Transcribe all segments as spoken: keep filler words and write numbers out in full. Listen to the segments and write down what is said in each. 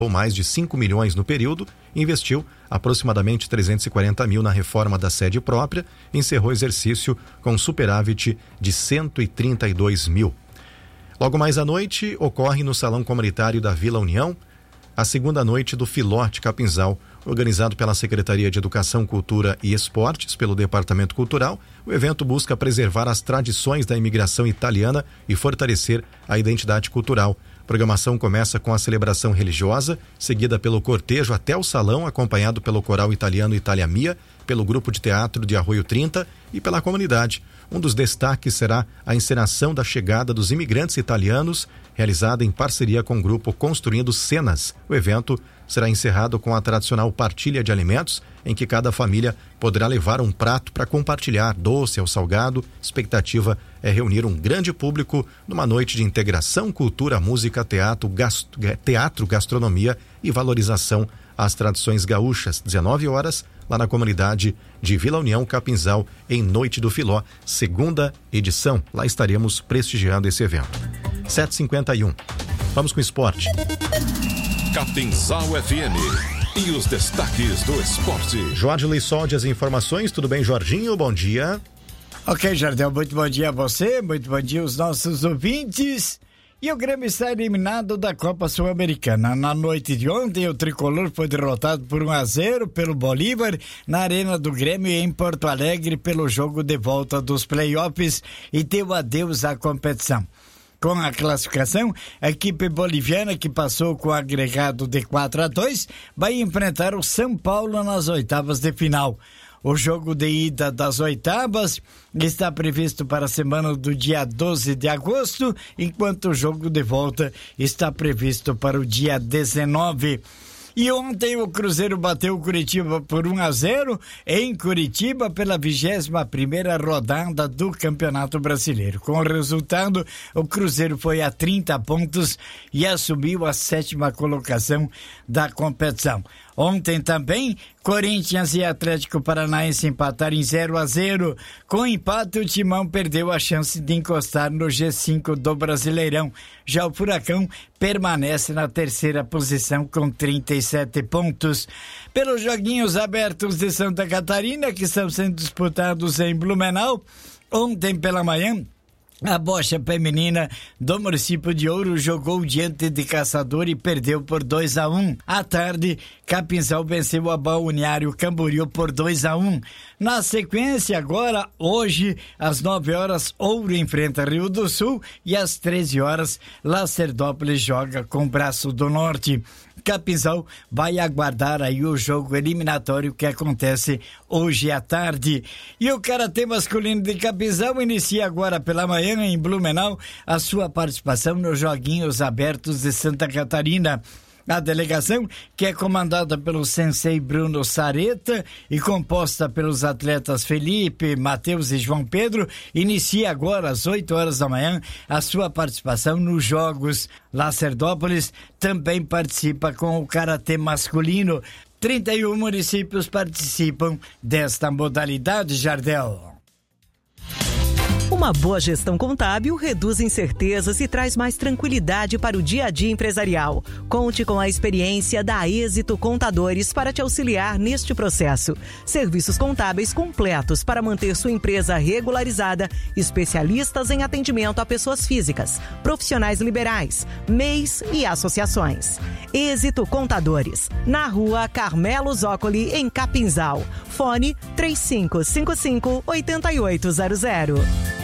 ou mais de cinco milhões no período, investiu aproximadamente trezentos e quarenta mil na reforma da sede própria e encerrou exercício com superávit de cento e trinta e dois mil. Logo mais à noite, ocorre no Salão Comunitário da Vila União a segunda noite do Filote Capinzal, organizado pela Secretaria de Educação, Cultura e Esportes, pelo Departamento Cultural. O evento busca preservar as tradições da imigração italiana e fortalecer a identidade cultural. A programação começa com a celebração religiosa, seguida pelo cortejo até o salão, acompanhado pelo coral italiano Italia Mia, pelo grupo de teatro de Arroio trinta e pela comunidade. Um dos destaques será a encenação da chegada dos imigrantes italianos, realizada em parceria com o grupo Construindo Cenas. O evento será encerrado com a tradicional partilha de alimentos, em que cada família poderá levar um prato para compartilhar, doce ou salgado. Expectativa é reunir um grande público numa noite de integração, cultura, música, teatro, gast... teatro, gastronomia e valorização às tradições gaúchas. dezenove horas, lá na comunidade de Vila União Capinzal, em Noite do Filó, segunda edição. Lá estaremos prestigiando esse evento. sete e cinquenta e um. Vamos com o esporte. Capinzal F M e os destaques do esporte. Jorge Lissoldi, as informações. Tudo bem, Jorginho? Bom dia. Ok, Jardel, muito bom dia a você, muito bom dia aos nossos ouvintes. E o Grêmio está eliminado da Copa Sul-Americana. Na noite de ontem, o tricolor foi derrotado por um a zero pelo Bolívar na Arena do Grêmio em Porto Alegre pelo jogo de volta dos playoffs e deu adeus à competição. Com a classificação, a equipe boliviana, que passou com agregado de quatro a dois, vai enfrentar o São Paulo nas oitavas de final. O jogo de ida das oitavas está previsto para a semana do dia doze de agosto, enquanto o jogo de volta está previsto para o dia dezenove. E ontem o Cruzeiro bateu o Curitiba por um a zero em Curitiba pela vigésima primeira rodada do Campeonato Brasileiro. Com o resultado, o Cruzeiro foi a trinta pontos e assumiu a sétima colocação da competição. Ontem também, Corinthians e Atlético Paranaense empataram em zero a zero. Com empate, o Timão perdeu a chance de encostar no G cinco do Brasileirão. Já o Furacão permanece na terceira posição com trinta e sete pontos. Pelos joguinhos abertos de Santa Catarina, que estão sendo disputados em Blumenau, ontem pela manhã, a bocha feminina do município de Ouro jogou diante de Caçador e perdeu por dois a um. À tarde, Capinzal venceu a Balneário Camboriú por dois a um. Na sequência, agora, hoje, às nove horas, Ouro enfrenta Rio do Sul e às treze horas, Lacerdópolis joga com Braço do Norte. Capinzal vai aguardar aí o jogo eliminatório que acontece hoje à tarde. E o Karatê masculino de Capinzal inicia agora pela manhã em Blumenau a sua participação nos Joguinhos Abertos de Santa Catarina. A delegação, que é comandada pelo sensei Bruno Sareta e composta pelos atletas Felipe, Matheus e João Pedro, inicia agora às oito horas da manhã a sua participação nos Jogos. Lacerdópolis também participa com o Karatê masculino. trinta e um municípios participam desta modalidade, Jardel. Uma boa gestão contábil reduz incertezas e traz mais tranquilidade para o dia a dia empresarial. Conte com a experiência da Êxito Contadores para te auxiliar neste processo. Serviços contábeis completos para manter sua empresa regularizada, especialistas em atendimento a pessoas físicas, profissionais liberais, M E Is e associações. Êxito Contadores, na rua Carmelo Zócoli, em Capinzal. Fone três cinco cinco cinco, oito oito zero zero.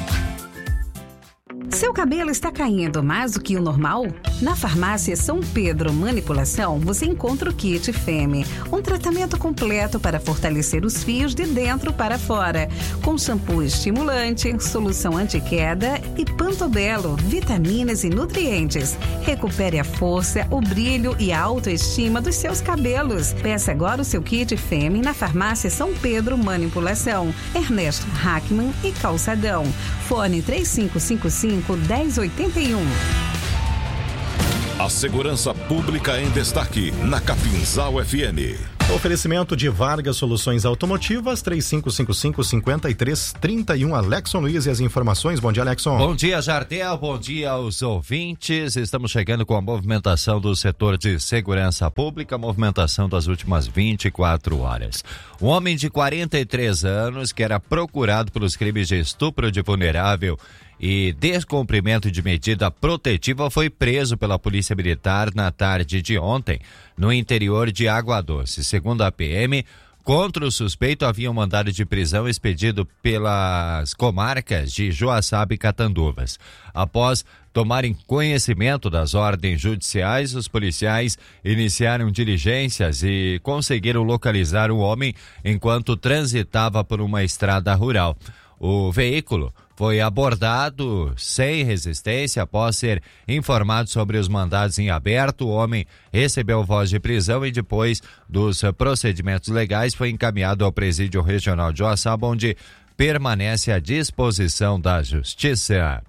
Seu cabelo está caindo mais do que o normal? Na Farmácia São Pedro Manipulação, você encontra o Kit Femme, um tratamento completo para fortalecer os fios de dentro para fora, com shampoo estimulante, solução anti-queda e Pantobelo, vitaminas e nutrientes. Recupere a força, o brilho e a autoestima dos seus cabelos. Peça agora o seu Kit Femme na Farmácia São Pedro Manipulação, Ernesto Hackman e Calçadão. Fone três cinco cinco cinco, um zero oito um. A segurança pública em destaque na Capinzal F M. Oferecimento de Vargas Soluções Automotivas, três cinco cinco cinco, cinco três três um. Alexson Luiz e as informações. Bom dia, Alexson. Bom dia, Jardel. Bom dia aos ouvintes. Estamos chegando com a movimentação do setor de segurança pública, movimentação das últimas vinte e quatro horas. Um homem de quarenta e três anos, que era procurado pelos crimes de estupro de vulnerável e descumprimento de medida protetiva, foi preso pela Polícia Militar na tarde de ontem, no interior de Água Doce. Segundo a P M, contra o suspeito havia um mandado de prisão expedido pelas comarcas de Joaçaba e Catanduvas. Após tomarem conhecimento das ordens judiciais, os policiais iniciaram diligências e conseguiram localizar o homem enquanto transitava por uma estrada rural. O veículo foi abordado sem resistência. Após ser informado sobre os mandados em aberto, o homem recebeu voz de prisão e, depois dos procedimentos legais, foi encaminhado ao Presídio Regional de Joaçaba, onde permanece à disposição da Justiça.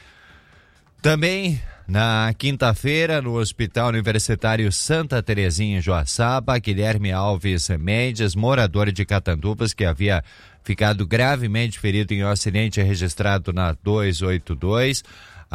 Também na quinta-feira, no Hospital Universitário Santa Terezinha, em Joaçaba, Guilherme Alves Mendes, morador de Catanduvas, que havia ficado gravemente ferido em um acidente registrado na duzentos e oitenta e dois,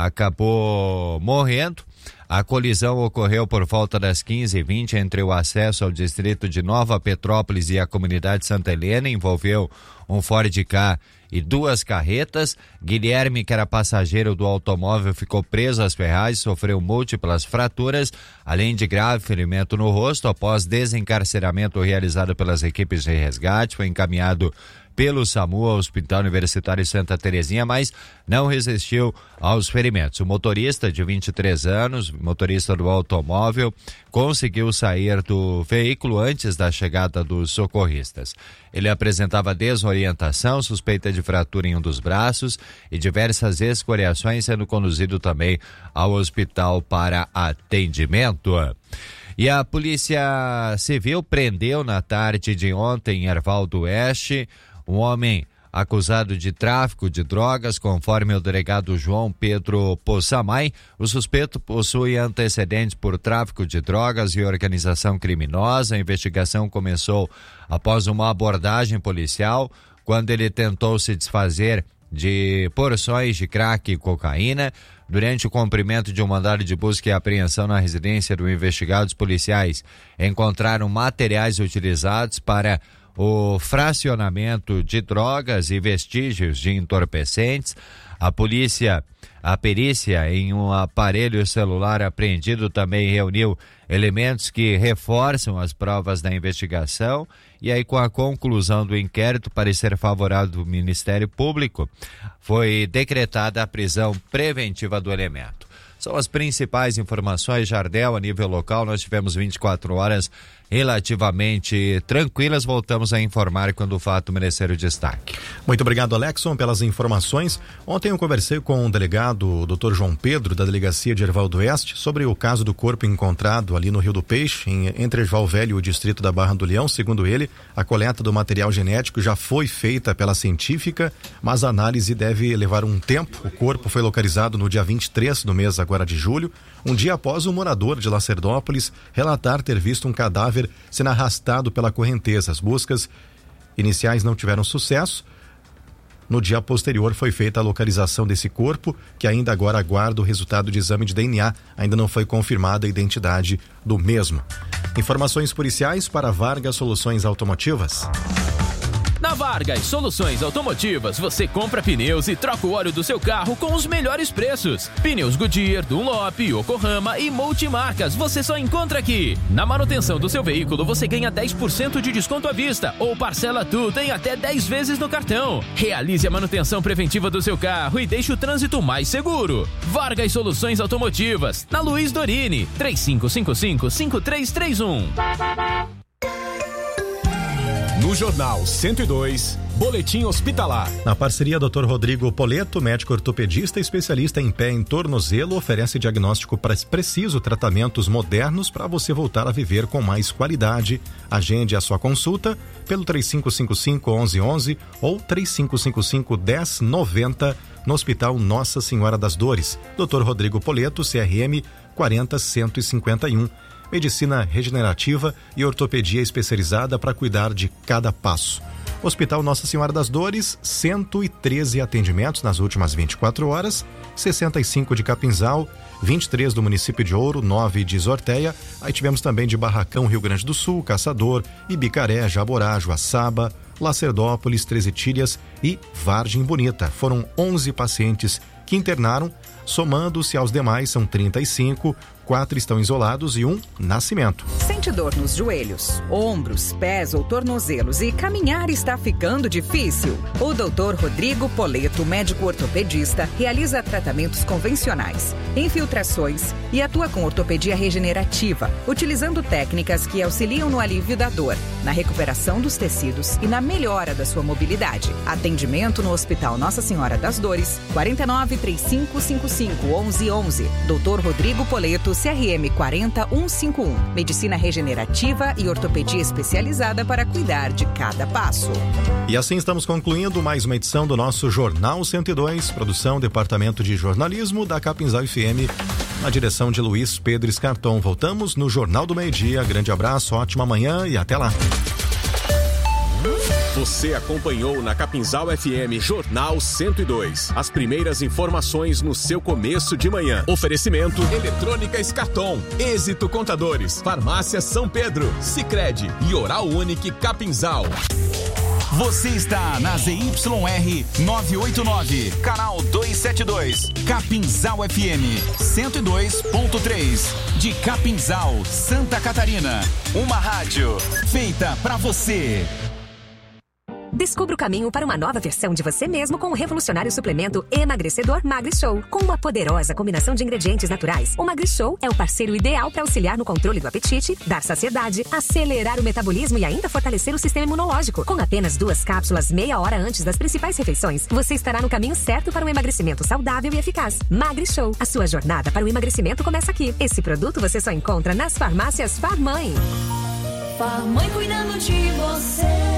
acabou morrendo. A colisão ocorreu por volta das quinze e vinte entre o acesso ao distrito de Nova Petrópolis e a comunidade Santa Helena. Envolveu um Ford Ka e duas carretas. Guilherme, que era passageiro do automóvel, ficou preso às ferragens, sofreu múltiplas fraturas, além de grave ferimento no rosto. Após desencarceramento realizado pelas equipes de resgate, foi encaminhado pelo SAMU ao Hospital Universitário Santa Terezinha, mas não resistiu aos ferimentos. O motorista, de vinte e três anos, motorista do automóvel, conseguiu sair do veículo antes da chegada dos socorristas. Ele apresentava desorientação, suspeita de fratura em um dos braços e diversas escoriações, sendo conduzido também ao hospital para atendimento. E a Polícia Civil prendeu na tarde de ontem, em Erval do Oeste, um homem acusado de tráfico de drogas. Conforme o delegado João Pedro Possamay, o suspeito possui antecedentes por tráfico de drogas e organização criminosa. A investigação começou após uma abordagem policial, quando ele tentou se desfazer de porções de crack e cocaína. Durante o cumprimento de um mandado de busca e apreensão na residência do investigado, os policiais encontraram materiais utilizados para o fracionamento de drogas e vestígios de entorpecentes. A polícia, a perícia em um aparelho celular apreendido também reuniu elementos que reforçam as provas da investigação. E aí, com a conclusão do inquérito, parecer favorável do Ministério Público, foi decretada a prisão preventiva do elemento. São as principais informações, Jardel. A nível local, nós tivemos vinte e quatro horas relativamente tranquilas. Voltamos a informar quando o fato merecer o destaque. Muito obrigado, Alexson, pelas informações. Ontem eu conversei com o delegado, o doutor João Pedro, da Delegacia de Erval do Oeste, sobre o caso do corpo encontrado ali no Rio do Peixe, em, entre Erval Velho e o distrito da Barra do Leão. Segundo ele, a coleta do material genético já foi feita pela científica, mas a análise deve levar um tempo. O corpo foi localizado no dia vinte e três do mês agora de julho, um dia após o morador de Lacerdópolis relatar ter visto um cadáver sendo arrastado pela correnteza. As buscas iniciais não tiveram sucesso. No dia posterior foi feita a localização desse corpo, que ainda agora aguarda o resultado de exame de D N A. Ainda não foi confirmada a identidade do mesmo. Informações policiais para Vargas Soluções Automotivas. Na Vargas Soluções Automotivas, você compra pneus e troca o óleo do seu carro com os melhores preços. Pneus Goodyear, Dunlop, Yokohama e multimarcas, você só encontra aqui. Na manutenção do seu veículo, você ganha dez por cento de desconto à vista ou parcela tudo em até dez vezes no cartão. Realize a manutenção preventiva do seu carro e deixe o trânsito mais seguro. Vargas Soluções Automotivas, na Luiz Dorini, três cinco cinco cinco, cinco três três um. No Jornal cento e dois, Boletim Hospitalar. Na parceria, doutor Rodrigo Poleto, médico ortopedista especialista em pé e em tornozelo, oferece diagnóstico preciso, tratamentos modernos para você voltar a viver com mais qualidade. Agende a sua consulta pelo três cinco cinco cinco, onze onze ou três cinco cinco cinco, dez noventa no Hospital Nossa Senhora das Dores. doutor Rodrigo Poleto, C R M quatro zero um cinco um. medicina regenerativa e ortopedia especializada para cuidar de cada passo. Hospital Nossa Senhora das Dores, cento e treze atendimentos nas últimas vinte e quatro horas, sessenta e cinco de Capinzal, vinte e três do município de Ouro, nove de Zorteia. Aí tivemos também de Barracão, Rio Grande do Sul, Caçador, Ibicaré, Jaborá, Joaçaba, Lacerdópolis, Treze Tílias e Vargem Bonita. Foram onze pacientes que internaram, somando-se aos demais são trinta e cinco, quatro estão isolados e um nascimento. Sente dor nos joelhos, ombros, pés ou tornozelos e caminhar está ficando difícil? O doutor Rodrigo Poleto, médico ortopedista, realiza tratamentos convencionais, infiltrações e atua com ortopedia regenerativa, utilizando técnicas que auxiliam no alívio da dor, na recuperação dos tecidos e na melhora da sua mobilidade. Atendimento no Hospital Nossa Senhora das Dores, quarenta e nove, trinta e cinco, cinquenta e cinco, onze onze. doutor Rodrigo Poleto, C R M quarenta mil cento e cinquenta e um. Medicina regenerativa e ortopedia especializada para cuidar de cada passo. E assim estamos concluindo mais uma edição do nosso Jornal cento e dois, produção Departamento de Jornalismo da Capinzal F M, na direção de Luiz Pedro Escarton. Voltamos no Jornal do Meio-Dia. Grande abraço, ótima manhã e até lá. Você acompanhou na Capinzal F M Jornal cento e dois. As primeiras informações no seu começo de manhã. Oferecimento Eletrônica Escarton, Êxito Contadores, Farmácia São Pedro, Sicredi e Oral Unique Capinzal. Você está na Z Y R novecentos e oitenta e nove, canal duzentos e setenta e dois, Capinzal F M cento e dois ponto três, de Capinzal, Santa Catarina. Uma rádio feita pra você. Descubra o caminho para uma nova versão de você mesmo com o revolucionário suplemento emagrecedor MagriShow. Com uma poderosa combinação de ingredientes naturais, o MagriShow é o parceiro ideal para auxiliar no controle do apetite, dar saciedade, acelerar o metabolismo e ainda fortalecer o sistema imunológico. Com apenas duas cápsulas meia hora antes das principais refeições, você estará no caminho certo para um emagrecimento saudável e eficaz. MagriShow, a sua jornada para o emagrecimento começa aqui. Esse produto você só encontra nas farmácias Farmãe. Farmãe cuidando de você.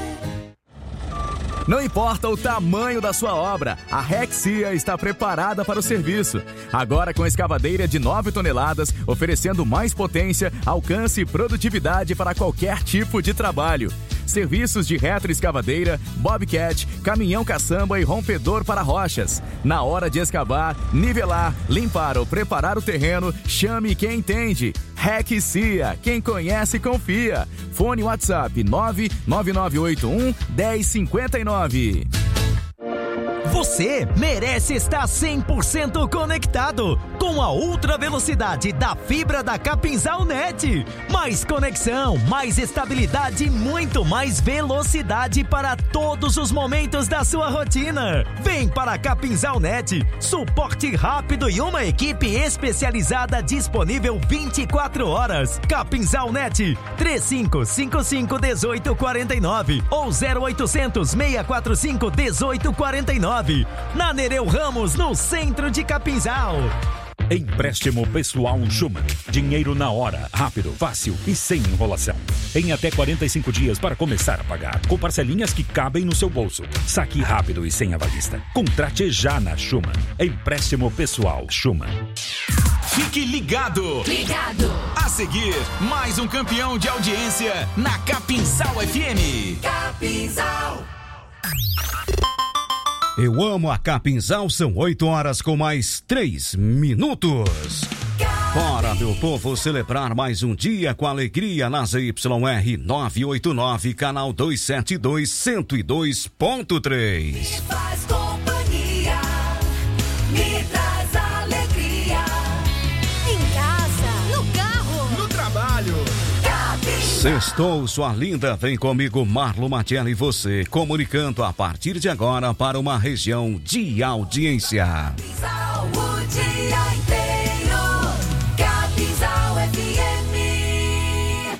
Não importa o tamanho da sua obra, a Rexia está preparada para o serviço. Agora com escavadeira de nove toneladas, oferecendo mais potência, alcance e produtividade para qualquer tipo de trabalho. Serviços de retroescavadeira, bobcat, caminhão caçamba e rompedor para rochas. Na hora de escavar, nivelar, limpar ou preparar o terreno, chame quem entende. Rexia, quem conhece confia. Fone WhatsApp nove nove nove oito um, um zero cinco nove. Você merece estar cem por cento conectado com a ultra velocidade da fibra da Capinzal Net. Mais conexão, mais estabilidade e muito mais velocidade para todos os momentos da sua rotina. Vem para a Capinzal Net, suporte rápido e uma equipe especializada disponível vinte e quatro horas. Capinzal Net, três cinco cinco cinco, um oito quatro nove ou zero oitocentos, seis quatro cinco, um oito quatro nove. Na Nereu Ramos, no centro de Capinzal. Empréstimo pessoal Schumann. Dinheiro na hora, rápido, fácil e sem enrolação. Em até quarenta e cinco dias para começar a pagar, com parcelinhas que cabem no seu bolso. Saque rápido e sem avalista. Contrate já na Schumann. Empréstimo pessoal Schumann. Fique ligado! Ligado! A seguir, mais um campeão de audiência na Capinzal F M. Capinzal! Eu amo a Capinzal, são oito horas com mais três minutos. Bora, meu povo, celebrar mais um dia com alegria na Z Y R novecentos e oitenta e nove, canal duzentos e setenta e dois, cento e dois ponto três. Me faz companhia, me traz alegria. Em casa, no carro, no trabalho. Sextou, sua linda, vem comigo, Marlo Matiello e você, comunicando a partir de agora para uma região de audiência. Capinzal o dia inteiro, Capinzal F M.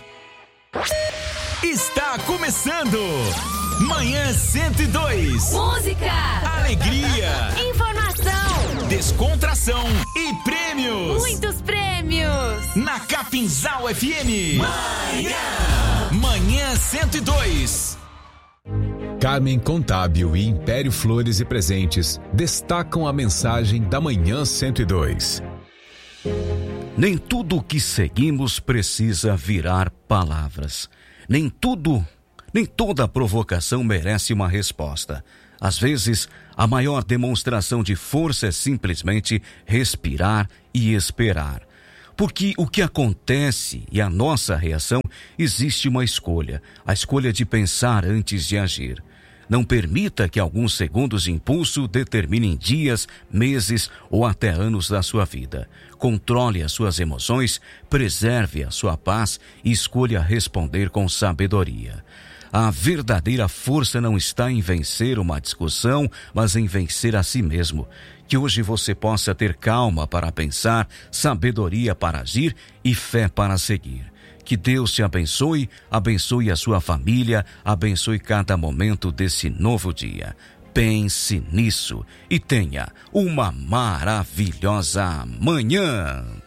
Está começando Manhã cento e dois. Música, alegria, informação, descontração e prêmios. Muitos prêmios. Na Capinzal F M. Manhã. Manhã cento e dois. Carmen Contábil e Império Flores e Presentes destacam a mensagem da Manhã cento e dois. Nem tudo o que seguimos precisa virar palavras. Nem tudo, nem toda provocação merece uma resposta. Às vezes, a maior demonstração de força é simplesmente respirar e esperar. Porque o que acontece e a nossa reação, existe uma escolha, a escolha de pensar antes de agir. Não permita que alguns segundos de impulso determinem dias, meses ou até anos da sua vida. Controle as suas emoções, preserve a sua paz e escolha responder com sabedoria. A verdadeira força não está em vencer uma discussão, mas em vencer a si mesmo. Que hoje você possa ter calma para pensar, sabedoria para agir e fé para seguir. Que Deus te abençoe, abençoe a sua família, abençoe cada momento desse novo dia. Pense nisso e tenha uma maravilhosa manhã.